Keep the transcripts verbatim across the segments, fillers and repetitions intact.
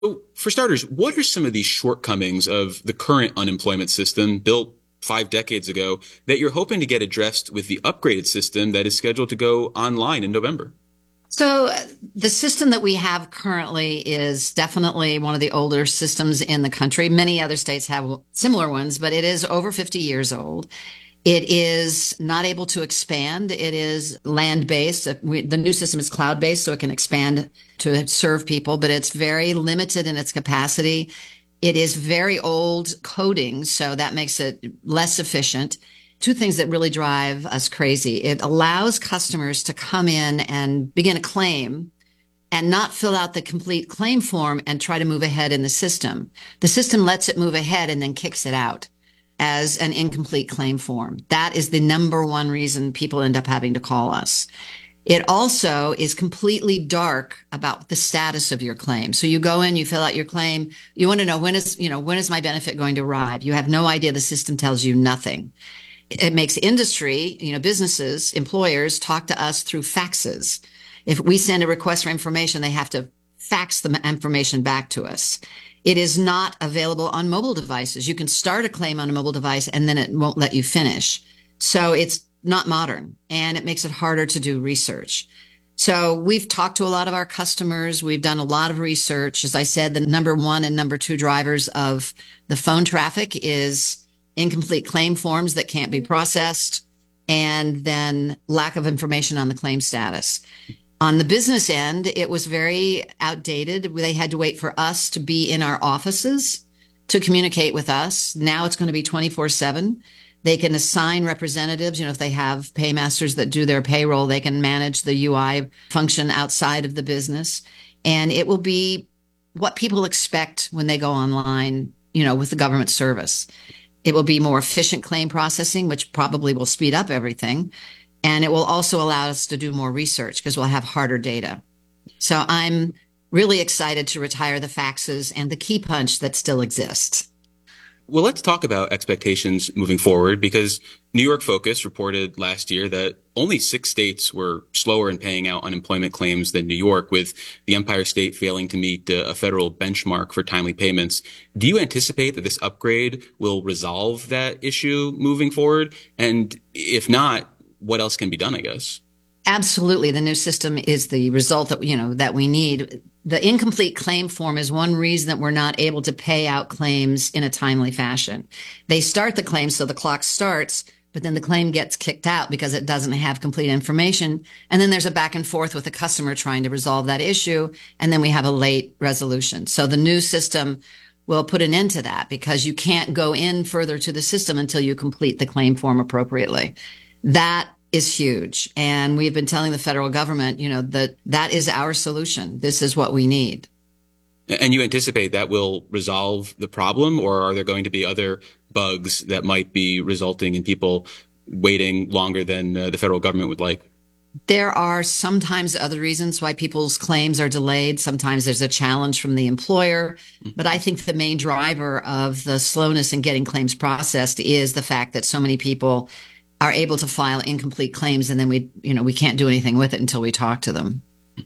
So, for starters, what are some of the shortcomings of the current unemployment system built five decades ago that you're hoping to get addressed with the upgraded system that is scheduled to go online in November? So uh, the system that we have currently is definitely one of the older systems in the country. Many other states have similar ones, but it is over fifty years old. It is not able to expand. It is land-based. We, the new system is cloud-based, so it can expand to serve people, but it's very limited in its capacity. It is very old coding, so that makes it less efficient. Two things that really drive us crazy. It allows customers to come in and begin a claim and not fill out the complete claim form and try to move ahead in the system. The system lets it move ahead and then kicks it out as an incomplete claim form. That is the number one reason people end up having to call us. It also is completely dark about the status of your claim. So you go in, you fill out your claim. You want to know when is, you know, when is my benefit going to arrive? You have no idea. The system tells you nothing. It makes industry, you know, businesses, employers talk to us through faxes. If we send a request for information, they have to fax the information back to us. It is not available on mobile devices. You can start a claim on a mobile device and then it won't let you finish. So it's not modern and it makes it harder to do research. So we've talked to a lot of our customers. We've done a lot of research. As I said, the number one and number two drivers of the phone traffic is incomplete claim forms that can't be processed, and then lack of information on the claim status. On the business end, it was very outdated. They had to wait for us to be in our offices to communicate with us. Now it's going to be twenty-four seven. They can assign representatives. You know, if they have paymasters that do their payroll, they can manage the U I function outside of the business. And it will be what people expect when they go online, you know, with the government service. It will be more efficient claim processing, which probably will speed up everything. And it will also allow us to do more research because we'll have harder data. So I'm really excited to retire the faxes and the key punch that still exists. Well, let's talk about expectations moving forward because New York Focus reported last year that only six states were slower in paying out unemployment claims than New York, with the Empire State failing to meet a federal benchmark for timely payments. Do you anticipate that this upgrade will resolve that issue moving forward? And if not, what else can be done, I guess? Absolutely. The new system is the result that, you know, that we need. The incomplete claim form is one reason that we're not able to pay out claims in a timely fashion. They start the claim, so the clock starts, but then the claim gets kicked out because it doesn't have complete information. And then there's a back and forth with the customer trying to resolve that issue. And then we have a late resolution. So the new system will put an end to that because you can't go in further to the system until you complete the claim form appropriately. That is huge. And we've been telling the federal government, you know, that that is our solution. This is what we need. And you anticipate that will resolve the problem, or are there going to be other bugs that might be resulting in people waiting longer than uh, the federal government would like? There are sometimes other reasons why people's claims are delayed. Sometimes there's a challenge from the employer. But I think the main driver of the slowness in getting claims processed is the fact that so many people are able to file incomplete claims, and then we, you know, we can't do anything with it until we talk to them.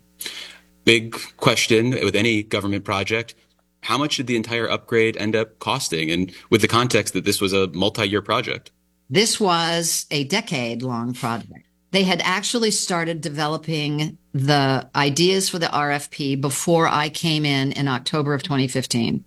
Big question with any government project. How much did the entire upgrade end up costing? And with the context that this was a multi-year project. This was a decade-long project. They had actually started developing the ideas for the R F P before I came in in October of twenty fifteen.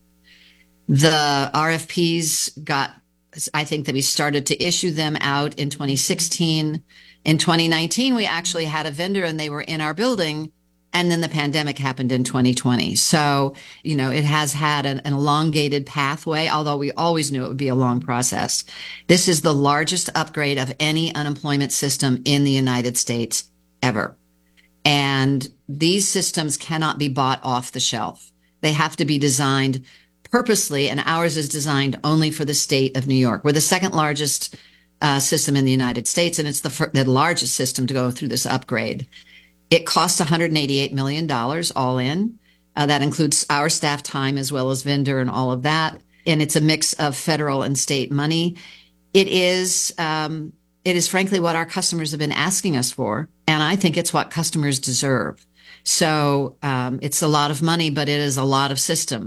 The R F Ps got I think that we started to issue them out in twenty sixteen. In twenty nineteen, we actually had a vendor and they were in our building. And then the pandemic happened in twenty twenty. So, you know, it has had an, an elongated pathway, although we always knew it would be a long process. This is the largest upgrade of any unemployment system in the United States ever. And these systems cannot be bought off the shelf. They have to be designed purposely, and ours is designed only for the state of New York. We're the second largest uh, system in the United States, and it's the, fir- the largest system to go through this upgrade. It costs one hundred eighty-eight million dollars all in. Uh, that includes our staff time as well as vendor and all of that. And it's a mix of federal and state money. It is, um, it is frankly what our customers have been asking us for. And I think it's what customers deserve. So um, it's a lot of money, but it is a lot of system.